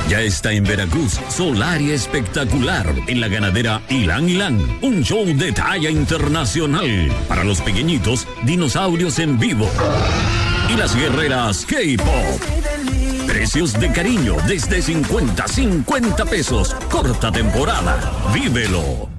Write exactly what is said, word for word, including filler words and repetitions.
Ya está en Veracruz, Solaria Espectacular, en la ganadera Ilan Ilan. Un show de talla internacional. Para los pequeñitos, dinosaurios en vivo. Y las guerreras K-Pop. Precios de cariño desde cincuenta, cincuenta pesos. Corta temporada. Vívelo.